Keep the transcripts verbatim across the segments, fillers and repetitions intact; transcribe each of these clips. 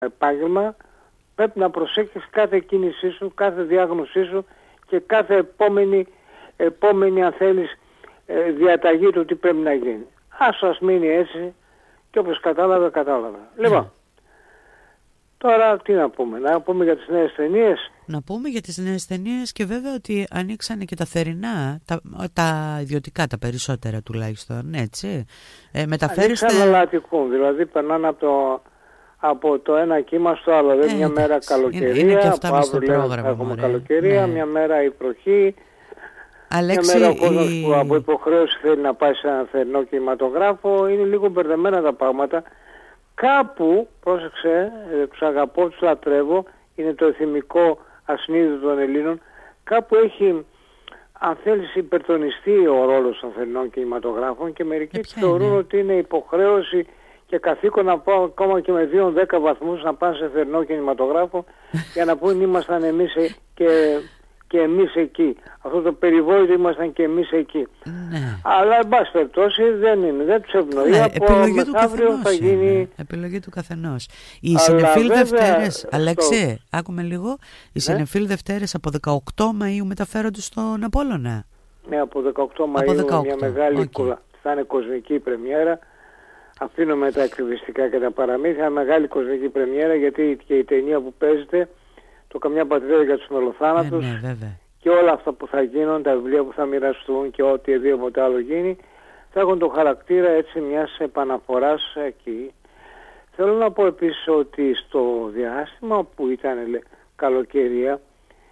επάγγελμα πρέπει να προσέχεις κάθε κίνησή σου, κάθε διάγνωσή σου και κάθε επόμενη, επόμενη αν θέλεις, διαταγή του τι πρέπει να γίνει. Άσο ας μείνει έτσι και όπως κατάλαβα, κατάλαβα. Mm. Λοιπόν, τώρα τι να πούμε, να πούμε για τις νέες ταινίες. Να πούμε για τις νέες ταινίες και βέβαια ότι ανοίξανε και τα θερινά, τα, τα ιδιωτικά τα περισσότερα τουλάχιστον, έτσι. Ε, μεταφέρεστε... Ανοίξανε αλλατικούν, δηλαδή περνάνε από το, από το ένα κύμα στο άλλο. Δηλαδή ε, μια μέρα καλοκαιρία, είναι, είναι και αυτά από αύριο θα έχουμε καλοκαιρία, ναι. Μια μέρα η βροχή. Αλέξη, μια μέρα ο κόσμος η... που από υποχρέωση θέλει να πάει σε ένα θερινό κινηματογράφο. Είναι λίγο μπερδεμένα τα πράγματα. Κάπου, πρόσεξε, τους αγαπώ, τους λατρεύω, είναι το εθιμικό ασυνείδητο των Ελλήνων, κάπου έχει, αν θέλεις, υπερτονιστεί ο ρόλος των θερινών κινηματογράφων και μερικοί ε, θεωρούν είναι. ότι είναι υποχρέωση και καθήκον να πάω ακόμα και με δύο δέκα βαθμούς να πάνε σε θερινό κινηματογράφο για να πούν ήμασταν εμείς και... και εμείς εκεί. Αυτό το περιβόητο ήμασταν και εμείς εκεί. Ναι. Αλλά εν πάση περιπτώσει δεν είναι, δεν τους ευνοεί. Ναι, από μεθαύριο θα γίνει... Είναι. Επιλογή του καθενός. Οι Συνεφίλ Δευτέρες, Αλέξη, στο... άκουμε λίγο, οι ναι. Συνεφίλ Δευτέρες από δεκαοκτώ Μαΐου μεταφέρονται στον Απόλλωνα. Ναι, από δεκαοκτώ Μαΐου δεκαοκτώ. Μια μεγάλη okay. θα είναι κοσμική πρεμιέρα. Αφήνουμε τα εκκρεβιστικά και τα παραμύθια, μεγάλη κοσμική πρεμιέρα, γιατί και η ταινία που παίζεται, το Καμιά Πατρίδα για τους Μελοθάνατους, ε, ναι, και όλα αυτά που θα γίνουν, τα βιβλία που θα μοιραστούν και ό,τι οδήποτε άλλο γίνει, θα έχουν το χαρακτήρα έτσι μιας επαναφοράς εκεί. Θέλω να πω επίσης ότι στο διάστημα που ήταν λέ, καλοκαιρία,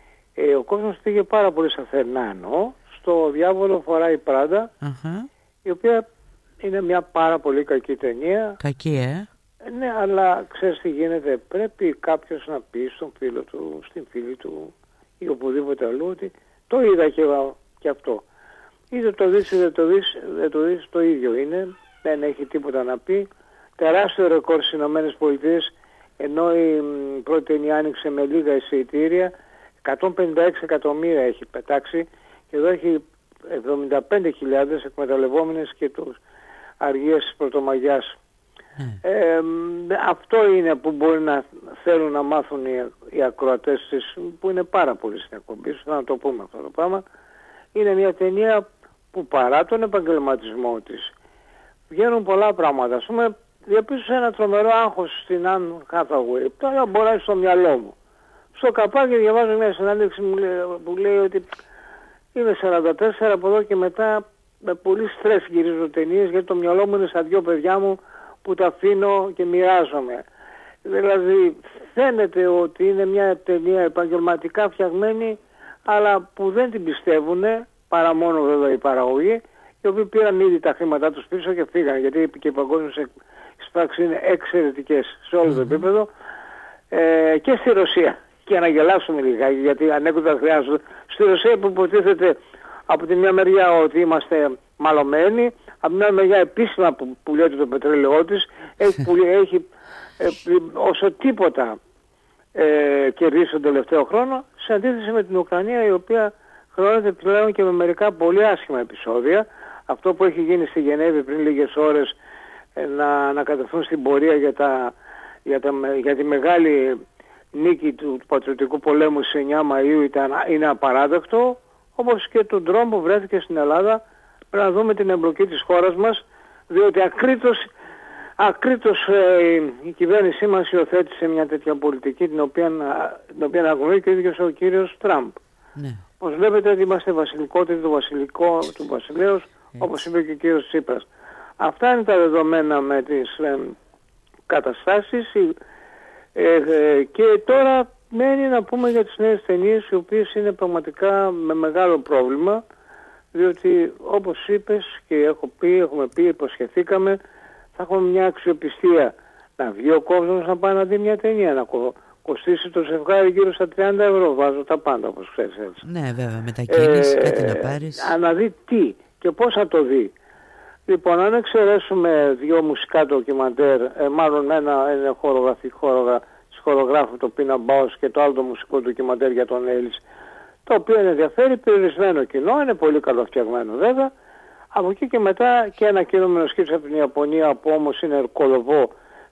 ε, ο κόσμος πήγε πάρα πολύ στα θερινά, εννοώ, στο Διάβολο φοράει Πράντα, uh-huh. η οποία είναι μια πάρα πολύ κακή ταινία. Κακή, ε? Ναι, αλλά ξέρεις τι γίνεται, πρέπει κάποιος να πει στον φίλο του, στην φίλη του ή οπουδήποτε αλλού ότι το είδα και, και αυτό. Είτε το δεις είτε το δεις, δεν το δεις, το ίδιο είναι, δεν έχει τίποτα να πει. Τεράστιο ρεκόρ στις Ηνωμένες Πολιτείες, ενώ η πρώτη ταινία άνοιξε με λίγα εισιτήρια, εκατόν πενήντα έξι εκατομμύρια έχει πετάξει και εδώ έχει εβδομήντα πέντε χιλιάδες εκμεταλλευόμενες και τους αργίες της Πρωτομαγιάς. Mm. Ε, αυτό είναι που μπορεί να θέλουν να μάθουν οι, οι ακροατές της, που είναι πάρα πολύ στην εκπομπή σου, να το πούμε αυτό το πράγμα. Είναι μια ταινία που παρά τον επαγγελματισμό της βγαίνουν πολλά πράγματα. Ας πούμε, διαπίστωσα ένα τρομερό άγχος στην Anne Hathaway. Τώρα μπορεί να είναι στο μυαλό μου. Στο καπάκι διαβάζω μια συνάντηση που λέει ότι είμαι σαράντα τέσσερα, από εδώ και μετά με πολύ στρες γυρίζω ταινίες, γιατί το μυαλό μου είναι στα δυο παιδιά μου που τα αφήνω και μοιράζομαι. Δηλαδή φαίνεται ότι είναι μια ταινία επαγγελματικά φτιαγμένη, αλλά που δεν την πιστεύουν, παρά μόνο βέβαια η παραγωγή, οι οποίοι πήραν ήδη τα χρήματά τους πίσω και φύγαν, γιατί και οι παγκόσμιες εισπράξεις είναι εξαιρετικές σε όλο το επίπεδο, ε, και στη Ρωσία. Και να γελάσουμε λιγάκι, γιατί ανέκδοτα χρειάζονται. Στη Ρωσία που υποτίθεται από τη μια μεριά ότι είμαστε μαλωμένοι, από μια μεριά επίσημα που πουλιέται το πετρέλαιό της, έχει, πουλί, έχει ε, όσο τίποτα ε, κερδίσει τον τελευταίο χρόνο, σε αντίθεση με την Ουκρανία, η οποία χρεώνεται πλέον και με μερικά πολύ άσχημα επεισόδια. Αυτό που έχει γίνει στη Γενέβη πριν λίγες ώρες, ε, να, να κατευθούν στην πορεία για, τα, για, τα, για τη μεγάλη νίκη του, του Πατριωτικού Πολέμου στις εννιά Μαΐου ήταν, είναι απαράδεκτο, όπως και τον τρόμο που βρέθηκε στην Ελλάδα. Πρέπει να δούμε την εμπλοκή της χώρας μας, διότι ακρίτως, ακρίτως ε, η κυβέρνησή μας υιοθέτησε μια τέτοια πολιτική, την οποία, την οποία αγνοεί και ο ίδιος ο κύριος Τραμπ. Ναι. Όπως βλέπετε ότι είμαστε βασιλικότεροι του βασιλικό του βασιλέως, όπως είπε και ο κύριος Τσίπρας. Αυτά είναι τα δεδομένα με τις ε, καταστάσεις ε, ε, και τώρα μένει να πούμε για τις νέες ταινίες, οι οποίες είναι πραγματικά με μεγάλο πρόβλημα, διότι όπως είπες και έχω πει, έχουμε πει, υποσχεθήκαμε, θα έχουμε μια αξιοπιστία να βγει ο κόσμος να πάει να δει μια ταινία, να κοστίσει το ζευγάρι γύρω στα τριάντα ευρώ, βάζω τα πάντα όπως ξέρεις έτσι. Ναι βέβαια, μετακίνηση, ε, κάτι να πάρεις. Να δει τι και πώς θα το δει. Λοιπόν, αν εξαιρέσουμε δύο μουσικά ντοκιμαντέρ, ε, μάλλον ένα είναι χορογραφικό, χορογράφου το Πίνα Μπάους και το άλλο το μουσικό ντοκιμαντέρ για τον Έλλης, το οποίο ενδιαφέρει περιορισμένο κοινό, είναι πολύ καλοφτιαγμένο βέβαια. Από εκεί και μετά και ένα κινούμενο σκίτσο από την Ιαπωνία που όμως είναι κολοβό,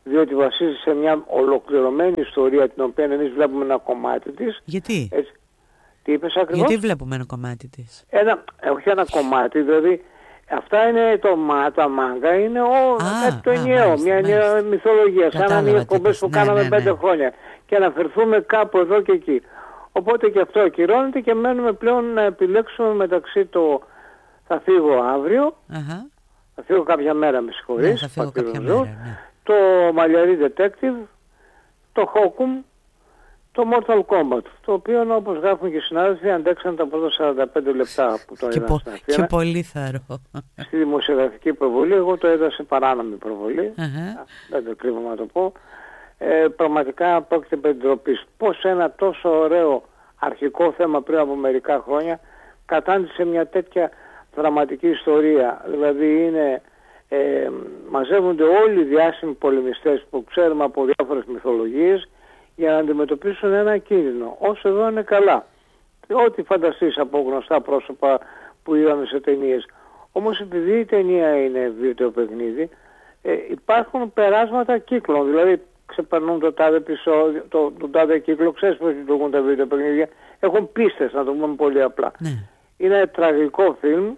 διότι βασίζεται σε μια ολοκληρωμένη ιστορία την οποία εμείς βλέπουμε ένα κομμάτι της. Γιατί? Έτσι. Τι είπες ακριβώς? Γιατί βλέπουμε ένα κομμάτι της? Ένα, όχι ένα κομμάτι, δηλαδή αυτά είναι το, τα μάγκα, είναι ο, α, το ενιαίο, μια ενιαία μυθολογία, σαν να είναι οι εκπομπές που ναι, κάναμε ναι, ναι. πέντε χρόνια και αναφερθούμε κάπου εδώ και εκεί. Οπότε και αυτό ακυρώνεται και μένουμε πλέον να επιλέξουμε μεταξύ το θα φύγω αύριο, uh-huh. θα φύγω κάποια μέρα με συγχωρείς, ναι, θα φύγω κάποια μέρα, ναι. το Μαλλιαρί Detective, το Hokum, το Mortal Kombat, το οποίο όπως γράφουν και οι συνάδελφοι αντέξαν τα πρώτα σαράντα πέντε λεπτά που το είδαν στην Αθήνα. Και πολύ θαρώ. Στη δημοσιογραφική προβολή, εγώ το είδα σε παράνομη προβολή, uh-huh. δεν το κρύβω να το πω. Ε, πραγματικά πρόκειται περί ντροπής. Πώς ένα τόσο ωραίο αρχικό θέμα πριν από μερικά χρόνια κατάντησε μια τέτοια δραματική ιστορία. Δηλαδή είναι, ε, μαζεύονται όλοι οι διάσημοι πολεμιστές που ξέρουμε από διάφορες μυθολογίες για να αντιμετωπίσουν ένα κίνδυνο. Όσο εδώ είναι καλά. Ό,τι φανταστείς από γνωστά πρόσωπα που είδαμε σε ταινίες. Όμως επειδή η ταινία είναι βίντεο παιχνίδι, ε, υπάρχουν περάσματα κύκλων. Δηλαδή ξεπερνούν το τάδε επεισόδιο, το, το τάδε κύκλο, ξέρεις πώς λειτουργούν τα βίντεο παιχνίδια. Έχουν πίστες, να το πούμε πολύ απλά. Ναι. Είναι τραγικό φιλμ,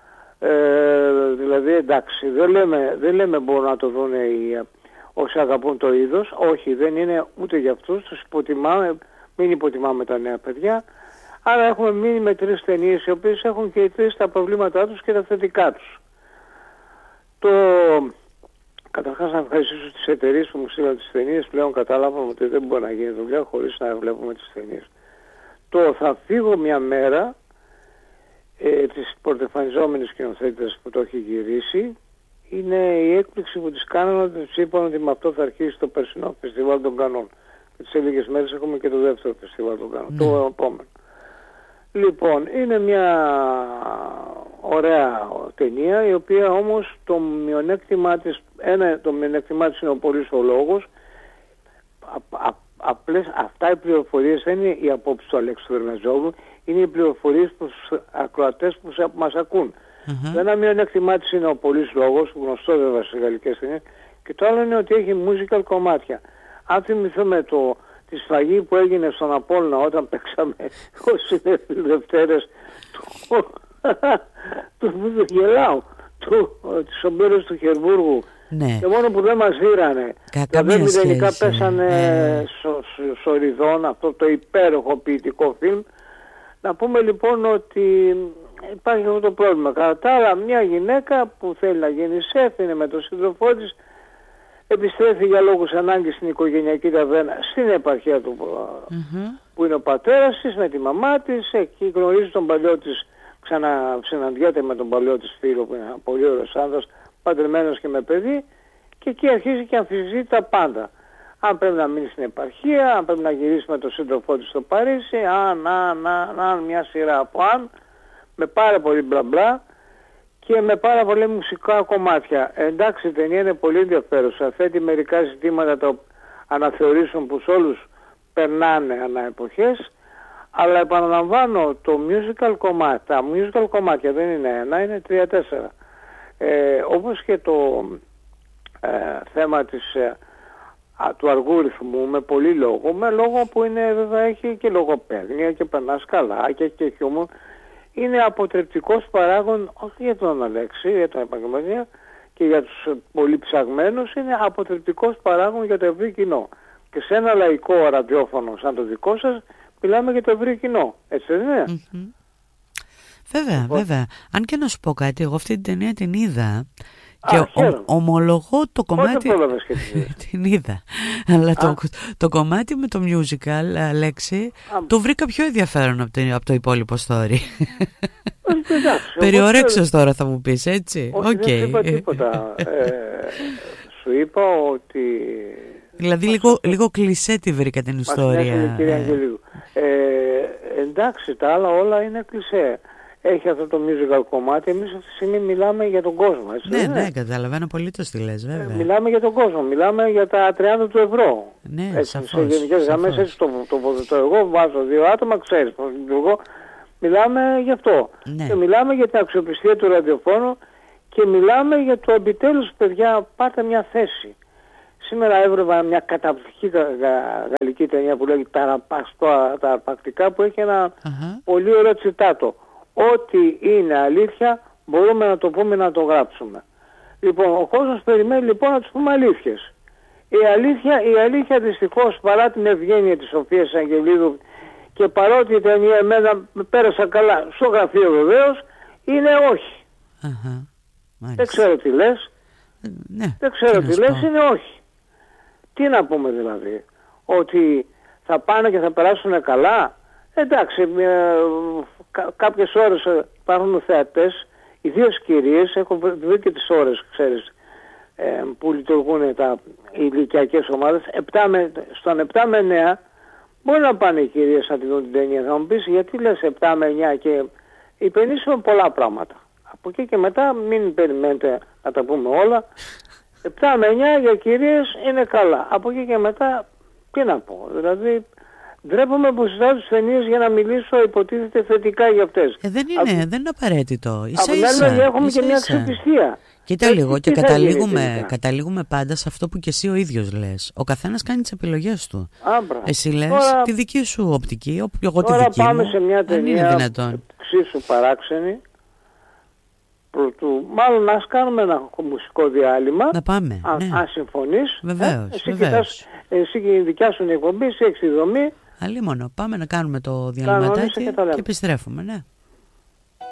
ε, δηλαδή εντάξει, δεν λέμε, δεν λέμε μπορούν να το δουν οι, όσοι αγαπούν το είδος. Όχι, δεν είναι ούτε για αυτούς, τους υποτιμάμε, μην υποτιμάμε τα νέα παιδιά. Άρα έχουμε μείνει με τρεις ταινίες οι οποίες έχουν και οι τρεις τα προβλήματά τους και τα θετικά τους. Το... Καταρχάς να ευχαριστήσω τις εταιρείες που μου στείλαν τις ταινίες. Πλέον κατάλαβα ότι δεν μπορεί να γίνει δουλειά χωρίς να βλέπουμε τις ταινίες. Το θα φύγω μια μέρα ε, της πρωτοεμφανιζόμενης σκηνοθέτητας που το έχει γυρίσει είναι η έκπληξη που της κάνανε ότι τους είπαν ότι με αυτό θα αρχίσει το περσινό φεστιβάλ των Κανών. Και τις λίγες μέρες έχουμε και το δεύτερο φεστιβάλ των Κανών, mm. το επόμενο. Λοιπόν, είναι μια ωραία ταινία η οποία όμως το μειονέκτημά της, ένα, το μειονέκτημά της είναι ο πολύς ο λόγος. Α, α, απλές, αυτά οι πληροφορίες δεν είναι οι απόψεις του Αλέξη Δερναζόγλου, είναι οι πληροφορίες προς τους ακροατές που μας ακούν. Mm-hmm. Το ένα μειονέκτημά της είναι ο πολύς λόγος, γνωστό βέβαια στις γαλλικές ταινίες, και το άλλο είναι ότι έχει musical κομμάτια. Αν θυμηθούμε το... τη σφαγή που έγινε στον Απόλλωνα όταν παίξαμε ως Δευτέρες του, του γελάου, του, τις ομπέρες του Χερβούργου. Ναι. Και μόνο που δεν μας δίρανε. Και δεν μηδενικά πέσανε ε. σοριδών, αυτό το υπέροχο ποιητικό φιλμ. Να πούμε λοιπόν ότι υπάρχει αυτό το πρόβλημα. Κατά τα άλλα, μια γυναίκα που θέλει να γίνει σεφ, είναι με τον σύντροφό της, επιστρέφει για λόγους ανάγκης στην οικογενειακή ταβέρνα στην επαρχία του mm-hmm. που είναι ο πατέρας της με τη μαμά της. Εκεί γνωρίζει τον παλιό της, ξανασυναντιέται με τον παλιό της φίλο που είναι ένα πολύ ωραίος άνδρας, παντρεμένος και με παιδί, και εκεί αρχίζει και αμφισβητεί τα πάντα. Αν πρέπει να μείνει στην επαρχία, αν πρέπει να γυρίσει με τον σύντροφό της στο Παρίσι, αν, αν, αν, αν, μια σειρά από αν, με πάρα πολύ μπλα μπλα και με πάρα πολλά μουσικά κομμάτια. Εντάξει, η ταινία είναι πολύ ενδιαφέρουσα. Θέτει μερικά ζητήματα τα αναθεωρήσεων που σε όλους περνάνε ανά εποχές, αλλά επαναλαμβάνω, το musical κομμάτι, τα musical κομμάτια δεν είναι ένα, είναι τρία-τέσσερα. Ε, όπως και το ε, θέμα της, ε, α, του αργού ρυθμού με πολύ λόγο, με λόγο που είναι, βέβαια έχει και λογοπαίγνια και περνάς καλά και έχει και χιούμορ. Είναι αποτρεπτικός παράγον, όχι για τον Αλέξη, για τον επαγγελματία και για τους πολύ ψαγμένους, είναι αποτρεπτικός παράγον για το ευρύ κοινό. Και σε ένα λαϊκό ραδιόφωνο σαν το δικό σας, μιλάμε για το ευρύ κοινό. Έτσι δεν είναι? Mm-hmm. Βέβαια, λοιπόν. βέβαια. Αν και να σου πω κάτι, εγώ αυτή την ταινία την είδα και ο, ομολογώ το κομμάτι... την είδα. Αλλά το, το κομμάτι με το musical, Αλέξη, Α. το βρήκα πιο ενδιαφέρον από το, από το υπόλοιπο story. Περιορέξεις τώρα θα μου πεις, έτσι? Όχι, okay. δεν είπα τίποτα. ε, σου είπα ότι... Δηλαδή λίγο, λίγο κλισέ τη βρήκα την ιστορία. Μας κυρία Αγγελίου. Ε, εντάξει, τα άλλα όλα είναι κλισέ. Έχει αυτό το musical κομμάτι. Εμείς αυτή τη στιγμή μιλάμε για τον κόσμο. Έτσι, ναι, ναι, καταλαβαίνω πολύ το τι λες, βέβαια. Ε, μιλάμε για τον κόσμο. Μιλάμε για τα τριάντα του ευρώ. Ναι, έτσι, σαφώς. Σε γενικές γραμμές, έτσι το, το, το, το εγώ βάζω δύο άτομα, ξέρεις πώς λειτουργώ. Μιλάμε γι' αυτό. Ναι. Και μιλάμε για την αξιοπιστία του ραδιοφώνου και μιλάμε για το επιτέλους, παιδιά, πάρτε μια θέση. Σήμερα έβρεπα μια καταπληκτική γα, γα, γαλλική ταινία που λέγει τα, τα αρπακτικά, που έχει ένα uh-huh. πολύ ωραίο τσιτάτο. Ό,τι είναι αλήθεια μπορούμε να το πούμε, να το γράψουμε. Λοιπόν, ο κόσμος περιμένει λοιπόν να τους πούμε αλήθειες. Η αλήθεια, η αλήθεια δυστυχώς, παρά την ευγένεια της Σοφίας Αγγελίδου και παρότι η ταινία εμένα με πέρασα καλά στο γραφείο βεβαίως, είναι όχι. Uh-huh. Δεν ξέρω τι λες. Ε, ναι, Δεν ξέρω τι τι λες, είναι όχι. Τι να πούμε δηλαδή, ότι θα πάνε και θα περάσουν καλά. Εντάξει, ε, κα, κάποιες ώρες υπάρχουν θεατές, ιδίως κυρίες, έχω βρει και τις ώρες, ξέρεις, ε, που λειτουργούν τα ηλικιακές ομάδες, επτά με, στον επτά με εννέα μπορεί να πάνε οι κυρίες να τη δουν την ταινία. Θα μου πεις γιατί λες επτά με εννέα, και υπενήσουμε πολλά πράγματα. Από εκεί και μετά μην περιμένετε να τα πούμε όλα. επτά με εννέα για κυρίες είναι καλά. Από εκεί και μετά τι να πω, δηλαδή ντρέπομαι που συζητάω τις ταινίες για να μιλήσω υποτίθεται θετικά για αυτές. Ε, δεν είναι, Α, δεν είναι απαραίτητο. Ίσα, από την άλλη μεριά έχουμε ίσα, και μια αξιοπιστία. Κοίτα λίγο, και καταλήγουμε, καταλήγουμε πάντα σε αυτό που και εσύ ο ίδιος λες. Ο καθένας κάνει τις επιλογές του. Άμπρα. Εσύ λες τώρα, τη δική σου οπτική, εγώ τη τώρα δική πάμε μου. Σε μια ταινία εξίσου παράξενη. Προτού, μάλλον ας κάνουμε ένα μουσικό διάλειμμα. Να πάμε. Αν, ναι. αν συμφωνείς. Βεβαίως, ε, εσύ, βεβαίως. Κοιτάς, εσύ και η δικιά σου εκπομπή, εσύ έχεις τη δομή. Αλλήμωνο, πάμε να κάνουμε το διαλυματάκι και, και επιστρέφουμε, ναι.